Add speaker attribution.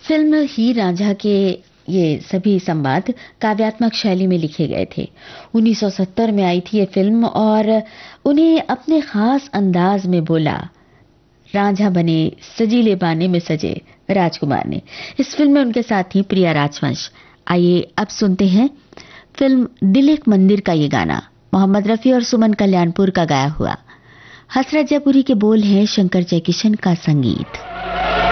Speaker 1: Film हीर रांझा के ये सभी संवाद काव्यात्मक शैली में लिखे गए थे। 1970 में आई थी ये फिल्म और उन्हें अपने खास अंदाज में बोला। रांझा बने सजीले बाने में सजे राजकुमार ने। इस फिल्म में उनके साथ थी प्रिया राजवंश। आइए अब सुनते हैं फिल्म दिल एक मंदिर का ये गाना, मोहम्मद रफी और सुमन कल्याणपुर का गाया हुआ। हसरत जयपुरी के बोल हैं, शंकर जयकिशन का संगीत।